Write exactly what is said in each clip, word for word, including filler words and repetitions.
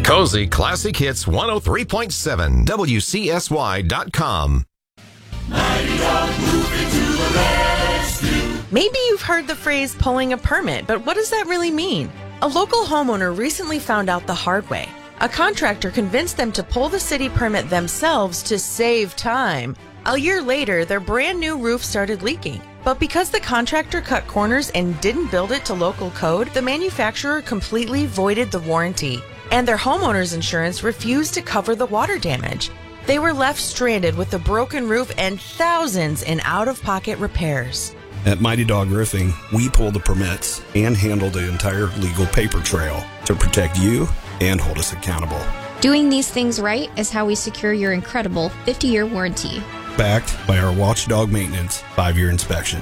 Cozy Classic Hits one oh three point seven, W C S Y dot com. Mighty Dog moving to the rescue. Maybe you've heard the phrase pulling a permit, but what does that really mean? A local homeowner recently found out the hard way. A contractor convinced them to pull the city permit themselves to save time. A year later, their brand new roof started leaking. But because the contractor cut corners and didn't build it to local code, the manufacturer completely voided the warranty. And their homeowner's insurance refused to cover the water damage. They were left stranded with a broken roof and thousands in out-of-pocket repairs. At Mighty Dog Roofing, we pull the permits and handle the entire legal paper trail to protect you and hold us accountable. Doing these things right is how we secure your incredible fifty-year warranty. Backed by our Watchdog Maintenance five-year inspection.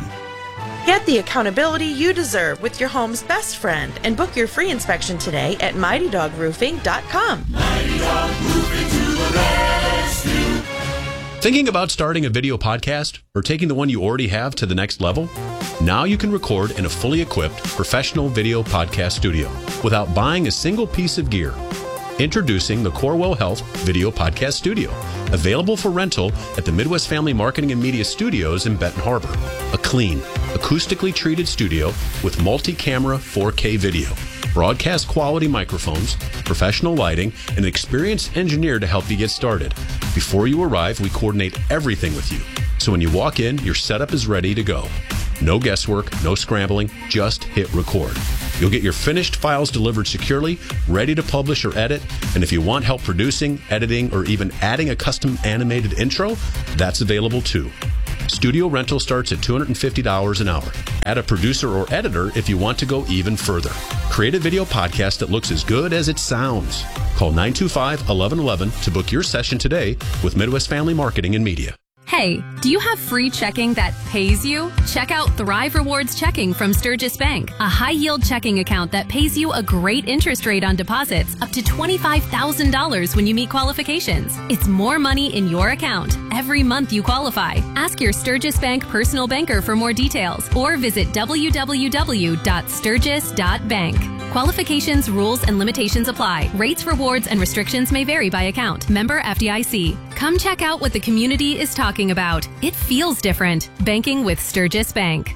Get the accountability you deserve with your home's best friend and book your free inspection today at mighty dog roofing dot com. Mighty Dog moving to the rescue. Thinking about starting a video podcast or taking the one you already have to the next level? Now you can record in a fully equipped professional video podcast studio without buying a single piece of gear. Introducing the Corwell Health Video Podcast Studio, available for rental at the Midwest Family Marketing and Media Studios in Benton Harbor. A clean, acoustically treated studio with multi-camera four K video, broadcast quality microphones, professional lighting, and an experienced engineer to help you get started. Before you arrive, we coordinate everything with you. So when you walk in, your setup is ready to go. No guesswork, no scrambling, just hit record. You'll get your finished files delivered securely, ready to publish or edit, and if you want help producing, editing, or even adding a custom animated intro, that's available too. Studio rental starts at two hundred fifty dollars an hour. Add a producer or editor if you want to go even further. Create a video podcast that looks as good as it sounds. Call nine two five, one one one one to book your session today with Midwest Family Marketing and Media. Hey, do you have free checking that pays you? Check out Thrive Rewards Checking from Sturgis Bank, a high-yield checking account that pays you a great interest rate on deposits up to twenty-five thousand dollars when you meet qualifications. It's more money in your account every month you qualify. Ask your Sturgis Bank personal banker for more details or visit w w w dot sturgis dot bank. Qualifications, rules, and limitations apply. Rates, rewards, and restrictions may vary by account. Member F D I C. Come check out what the community is talking about. It feels different. Banking with Sturgis Bank.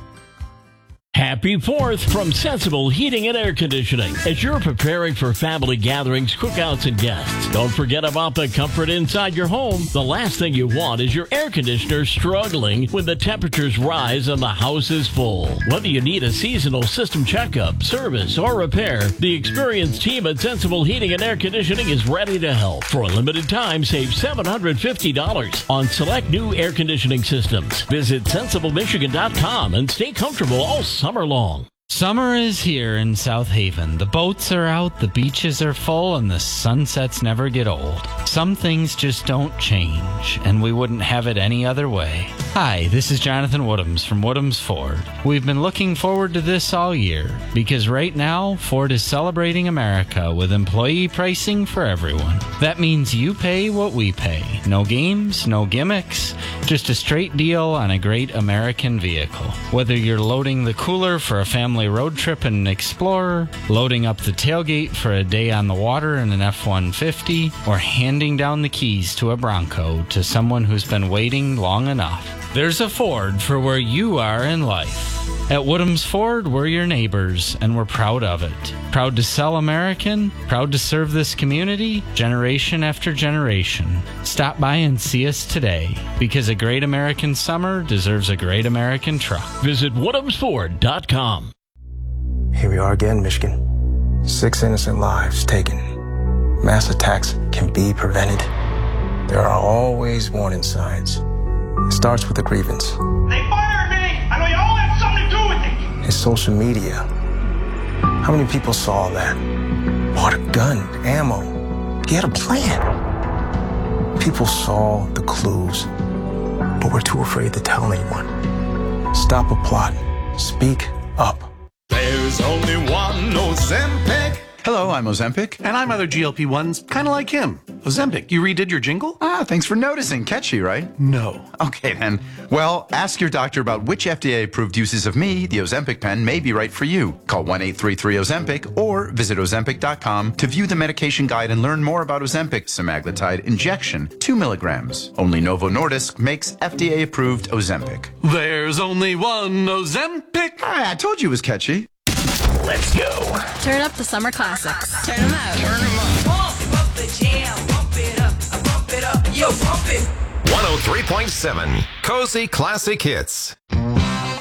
Happy fourth from Sensible Heating and Air Conditioning. As you're preparing for family gatherings, cookouts, and guests, don't forget about the comfort inside your home. The last thing you want is your air conditioner struggling when the temperatures rise and the house is full. Whether you need a seasonal system checkup, service, or repair, the experienced team at Sensible Heating and Air Conditioning is ready to help. For a limited time, save seven hundred fifty dollars on select new air conditioning systems. Visit sensible michigan dot com and stay comfortable all summer long. Summer is here in South Haven. The boats are out, the beaches are full, and the sunsets never get old. Some things just don't change, and we wouldn't have it any other way. Hi, this is Jonathan Woodhams from Woodhams Ford. We've been looking forward to this all year, because right now, Ford is celebrating America with employee pricing for everyone. That means you pay what we pay. No games, no gimmicks, just a straight deal on a great American vehicle. Whether you're loading the cooler for a family road trip in an Explorer, loading up the tailgate for a day on the water in an F one fifty, or handing down the keys to a Bronco to someone who's been waiting long enough. There's a Ford for where you are in life. At Woodhams Ford, we're your neighbors, and we're proud of it. Proud to sell American, proud to serve this community, generation after generation. Stop by and see us today, because a great American summer deserves a great American truck. Visit woodhams ford dot com. Here we are again, Michigan. Six innocent lives taken. Mass attacks can be prevented. There are always warning signs. It starts with a grievance. They fired me! I know you all have something to do with it! It's social media. How many people saw that? Bought a gun, ammo. He had a plan. People saw the clues, but were too afraid to tell anyone. Stop a plot. Speak up. There's only one Ozempic. Hello, I'm Ozempic. And I'm other G L P ones, kind of like him. Ozempic, you redid your jingle? Ah, thanks for noticing. Catchy, right? No. Okay, then. Well, ask your doctor about which F D A-approved uses of me, the Ozempic pen, may be right for you. Call one eight three three Ozempic or visit Ozempic dot com to view the medication guide and learn more about Ozempic semaglutide injection, two milligrams. Only Novo Nordisk makes F D A-approved Ozempic. There's only one Ozempic. Ah, I told you it was catchy. Let's go. Turn up the summer classics. Turn them up. Turn them up. Bump, bump the jam. Bump it up. Bump it up. Yo, bump it. one oh three point seven Cozy Classic Hits.